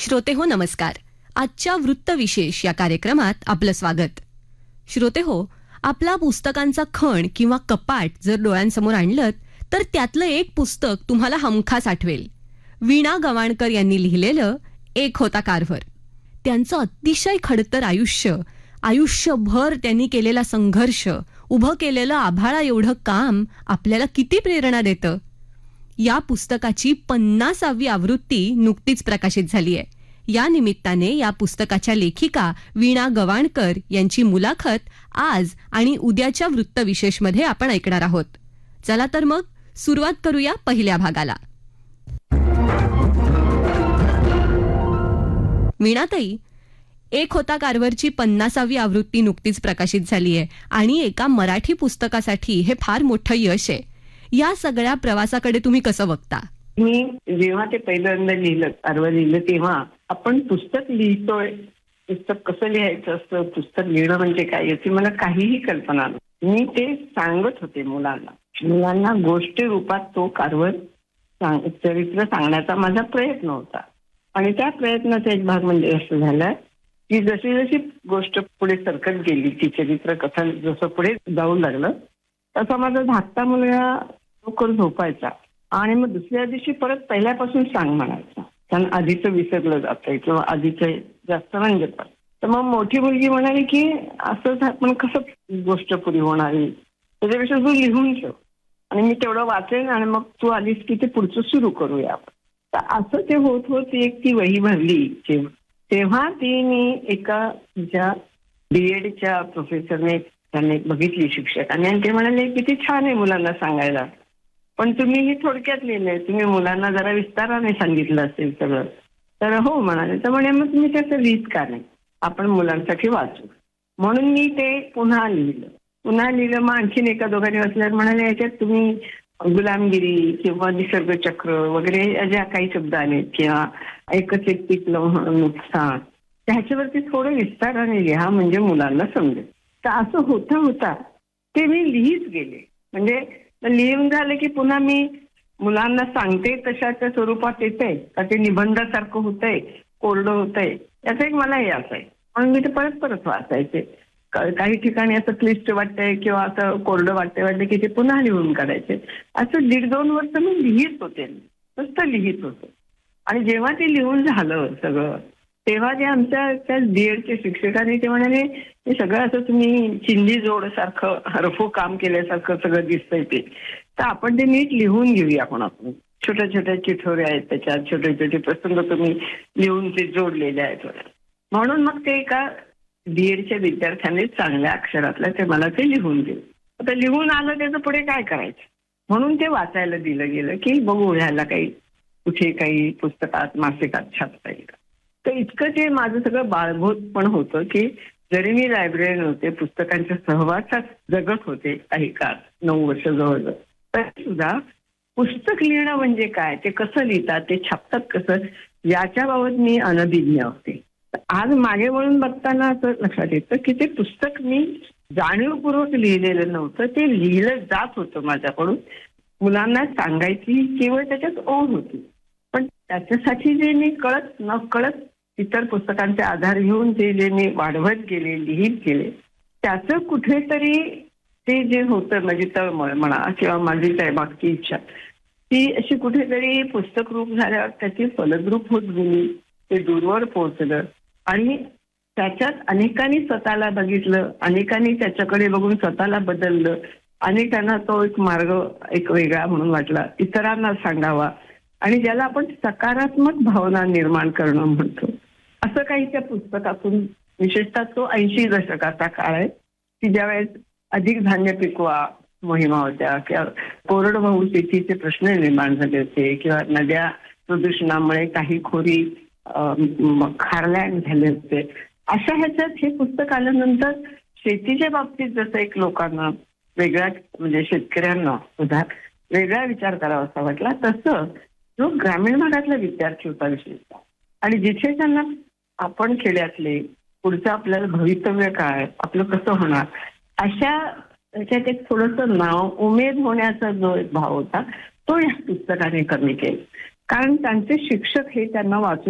श्रोते हो नमस्कार. आजच्या वृत्तविशेष या कार्यक्रमात आपलं स्वागत. श्रोते हो, आपला पुस्तकांचा खण किंवा कपाट जर डोळ्यांसमोर आणलं तर त्यातलं एक पुस्तक तुम्हाला हमखास आठवेल. वीणा गवाणकर यांनी लिहिलेलं एक होता कारभार. त्यांचं अतिशय खडतर आयुष्यभर त्यांनी केलेला संघर्ष, उभं केलेलं आभाळा एवढं काम आपल्याला किती प्रेरणा देतं. या पुस्तकाची 50वी आवृत्ती नुकतीच प्रकाशित झाली आहे. या निमित्ताने या पुस्तकाच्या लेखिका वीणा गवाणकर यांची मुलाखत आज आणि उद्याच्या वृत्तविशेषमध्ये आपण ऐकणार आहोत. चला तर मग सुरुवात करूया पहिल्या भागाला. वीणाताई, एक होता कारभारची 50वी आवृत्ती नुकतीच प्रकाशित झाली आहे आणि एका मराठी पुस्तकासाठी हे फार मोठं यश आहे. या सगळ्या प्रवासाकडे तुम्ही कसं बघता? मी जेव्हा ते पहिल्यांदा लिहिलं तेव्हा आपण पुस्तक लिहितोय, पुस्तक कसं लिहायचं असतं, पुस्तक लिहिणं म्हणजे काय याची मला काहीही कल्पना नाही. मी ते सांगत होते मुलांना गोष्टी रूपात तो कारभार चरित्र सांगण्याचा माझा प्रयत्न होता. आणि त्या प्रयत्नाचा एक भाग म्हणजे असं झालं की जशी जशी गोष्ट पुढे सरकत गेली, ती चरित्र कथन जसं पुढे जाऊ लागलं तसा माझा धाकटा मुलगा लवकर झोपायचा आणि मग दुसऱ्या दिवशी परत पहिल्यापासून सांग म्हणायचा. कारण आधीचं विसरलं जातंय किंवा आधीचं जास्त रंजत. तर मग मोठी मुलगी म्हणाली की असं पण कसं गोष्ट पुरी होणारी, त्याच्यापेक्षा तू लिहून ठेव आणि मी तेवढं वाचेन आणि मग तू आलीस की ते पुढचं सुरू करूया. तर असं ते होत होत ती वही भरली. तेव्हा ती मी एका तिच्या BEdच्या प्रोफेसरने त्यांनी बघितली, शिक्षकांनी, आणि ते म्हणाले किती छान आहे मुलांना सांगायला, पण तुम्ही हे थोडक्यात लिहिलंय, तुम्ही मुलांना जरा विस्ताराने सांगितलं असेल सगळं. तर हो म्हणाले. तर म्हणे मग तुम्ही त्याचं लिहित का नाही, आपण मुलांसाठी वाचू. म्हणून मी ते पुन्हा लिहिलं. मग आणखीन एका दोघांनी वाचल्यावर म्हणाले याच्यात तुम्ही गुलामगिरी किंवा निसर्गचक्र वगैरे ज्या काही शब्द आले किंवा एकच एक पिकलं नुकसान, त्याच्यावरती थोडं विस्ताराने लिहा म्हणजे मुलांना समजेल. तर असं होता ते मी लिहित गेले. म्हणजे लिहून झालं की पुन्हा मी मुलांना सांगते तशाच्या स्वरूपात येतंय का ते निबंधासारखं होतंय, कोरडं होतंय, याचं एक मला हे असाय. म्हणून मी ते परत वाचायचे. काही ठिकाणी असं क्लिष्ट वाटतंय किंवा असं कोरडं वाटतंय की ते पुन्हा लिहून काढायचे. असं 1.5-2 वर्ष मी लिहित होते, नुसतं लिहित होते. आणि जेव्हा ते लिहून झालं सगळं तेव्हा ते आमच्या त्या BEdच्या शिक्षकांनी ते म्हणाले हे सगळं असं तुम्ही चिंधी जोड सारखं रफू काम केल्यासारखं सगळं दिसतंय ते, तर आपण ते नीट लिहून घेऊया. आपण छोट्या चिठोऱ्या आहेत त्याच्यात, छोटे प्रसंग तुम्ही लिहून ते जोडलेले आहेत. म्हणून मग ते एका BEdच्या विद्यार्थ्यांनी चांगल्या अक्षरातलं ते मला ते लिहून दिलं. आता लिहून आलं त्याचं पुढे काय करायचं म्हणून ते वाचायला दिलं गेलं की बघू ह्याला कुठे काही पुस्तकात मासिकात छापता येईल. तर इतकं ते माझं सगळं बाळगोत पण होतं की जरी मी लायब्ररी नव्हते, पुस्तकांच्या सहवासात जगत होते काही काळ, 9 वर्ष जवळजवळ, तरी सुद्धा पुस्तक लिहिणं म्हणजे काय, ते कसं लिहितात, ते छापतात कसं, याच्याबाबत मी अनभिज्ञ होते. आज मागे वळून बघताना असं लक्षात येतं की ते पुस्तक मी जाणीवपूर्वक लिहिलेलं नव्हतं, ते लिहिलं जात होतं माझ्याकडून. मुलांना सांगायची केवळ त्याच्यात ओढ होती, पण त्याच्यासाठी जे मी कळत नकळत इतर पुस्तकांचे आधार घेऊन जे मी वाढवत गेले, लिहित गेले, त्याचं कुठेतरी ते जे होतं माझी तळमळ म्हणा किंवा माझी मागची इच्छा, ती अशी कुठेतरी पुस्तक रूप झाल्यावर त्याची फलद्रूप होत गेली. ते दूरवर पोहोचलं आणि त्याच्यात अनेकांनी स्वतःला बघितलं, अनेकांनी त्याच्याकडे बघून स्वतःला बदललं, अनेकांना तो एक मार्ग एक वेगळा म्हणून वाटला, इतरांना सांगावा आणि ज्याला आपण सकारात्मक भावना निर्माण करणं म्हणतो. असं काही त्या पुस्तकातून, विशेषतः तो 80 दशकाचा काळ आहे की ज्यावेळेस अधिक धान्य पिकवा मोहिमा होत्या किंवा कोरडवाहू शेतीचे प्रश्न निर्माण झाले होते किंवा नद्या प्रदूषणामुळे काही खोरी खारल्या झाले होते. अशा ह्याच्यात हे पुस्तक आल्यानंतर शेतीच्या बाबतीत जसं एक लोकांना वेगळ्या, म्हणजे शेतकऱ्यांना सुद्धा वेगळा विचार करावा असा वाटला, तसं जो ग्रामीण भागातला विद्यार्थी होता विशेषतः, आणि जिथे त्यांना आपण खेड्यातले पुढचं आपल्याला भवितव्य काय, आपलं कसं होणार, अशा त्याच्यात एक थोडंसं नाव उमेद होण्याचा जो एक भाव होता तो या पुस्तकाने कमी केला. कारण त्यांचे शिक्षक हे त्यांना वाचून